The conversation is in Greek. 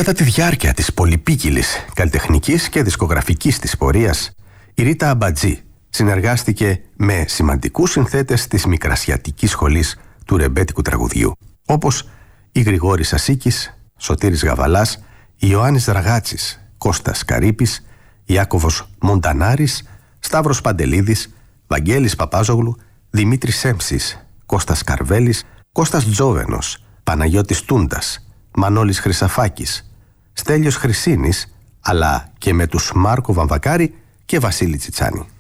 Κατά τη διάρκεια της πολυπίκυλης καλλιτεχνικής και δισκογραφικής της πορείας, η Ρίτα Αμπατζή συνεργάστηκε με σημαντικούς συνθέτες της μικρασιατικής σχολής του ρεμπέτικου τραγουδιού, όπως η Γρηγόρης Ασίκης, Σωτήρης Γαβαλάς, Ιωάννης Δραγάτσης, Κώστας Καρύπης, Ιάκωβος Μοντανάρης, Σταύρος Παντελίδης, Βαγγέλης Παπάζογλου, Δημήτρης Σέμψης, Κώστας Καρβέλης, Κώστας Τζόβενος, Παναγιώτης Τούντας, Μανώλης Χρυσαφάκης, Στέλιος Χρυσίνης, αλλά και με τους Μάρκο Βαμβακάρη και Βασίλη Τσιτσάνη.